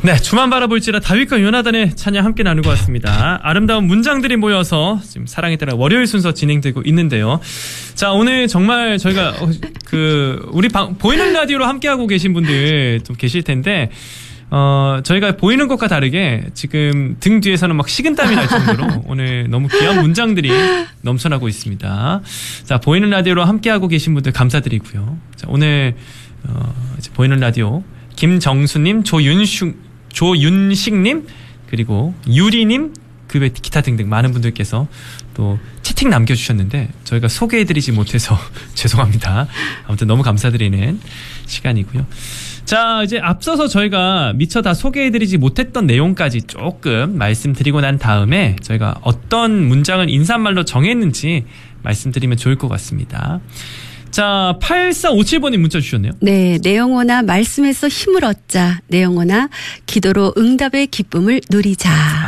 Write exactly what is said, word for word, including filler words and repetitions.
네, 주만 바라볼지라 다윗과 요나단의 찬양 함께 나누고 왔습니다. 아름다운 문장들이 모여서 지금 사랑에 따라 월요일 순서 진행되고 있는데요. 자, 오늘 정말 저희가 그 우리 방, 보이는 라디오로 함께하고 계신 분들 좀 계실 텐데 어, 저희가 보이는 것과 다르게 지금 등 뒤에서는 막 식은땀이 날 정도로 오늘 너무 귀한 문장들이 넘쳐나고 있습니다. 자, 보이는 라디오로 함께하고 계신 분들 감사드리고요. 자, 오늘 어, 이제 보이는 라디오 김정수님, 조윤식, 조윤식님, 그리고 유리님, 그 외 기타 등등 많은 분들께서 또 채팅 남겨주셨는데 저희가 소개해드리지 못해서 죄송합니다. 아무튼 너무 감사드리는 시간이고요. 자, 이제 앞서서 저희가 미처 다 소개해드리지 못했던 내용까지 조금 말씀드리고 난 다음에 저희가 어떤 문장을 인사말로 정했는지 말씀드리면 좋을 것 같습니다. 자, 팔사오칠 번님 문자 주셨네요. 네, 내 영혼아 말씀에서 힘을 얻자. 내 영혼아 기도로 응답의 기쁨을 누리자.